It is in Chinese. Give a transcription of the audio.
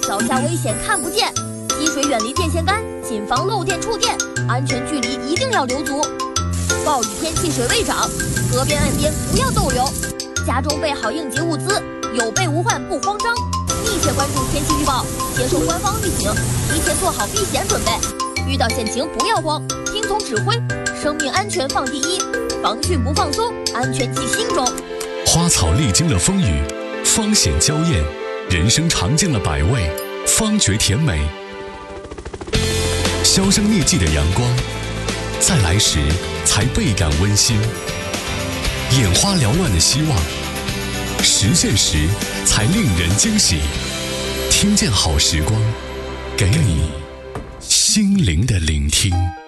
脚下危险看不见，积水远离电线杆，谨防漏电触电，安全距离一定要留足。暴雨天气水位涨，河边岸边不要逗留，家中备好应急物资，有备无患不慌张。密切关注天气预报，接受官方预警，提前做好避险准备。遇到险情不要慌，听从指挥，生命安全放第一，防汛不放松，安全记心中。 花草历经了风雨，芳显娇艳；人生尝尽了百味，方觉甜美。销声匿迹的阳光，再来时才倍感温馨；眼花缭乱的希望，实现时才令人惊喜。听见好时光，给你心灵的聆听。